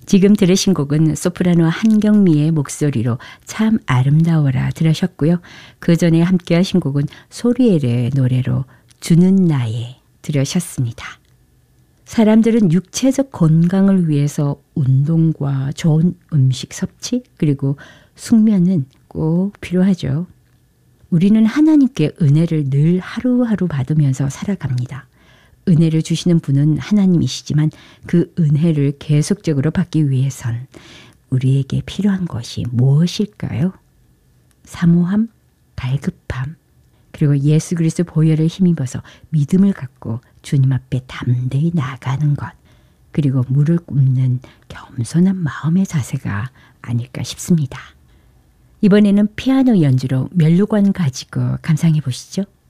지금 들으신 곡은 소프라노 한경미의 목소리로 참 아름다워라 들으셨고요. 그 전에 함께 하신 곡은 소리엘의 노래로 주는 나에 들으셨습니다. 사람들은 육체적 건강을 위해서 운동과 좋은 음식 섭취 그리고 숙면은 꼭 필요하죠. 우리는 하나님께 은혜를 늘 하루하루 받으면서 살아갑니다. 은혜를 주시는 분은 하나님이시지만 그 은혜를 계속적으로 받기 위해선 우리에게 필요한 것이 무엇일까요? 사모함, 갈급함, 그리고 예수 그리스도 보혈을 힘입어서 믿음을 갖고 주님 앞에 담대히 나가는 것, 그리고 무를 꿇는 겸손한 마음의 자세가 아닐까 싶습니다. 이번에는 피아노 연주로 멜로관 가지고 감상해 보시죠.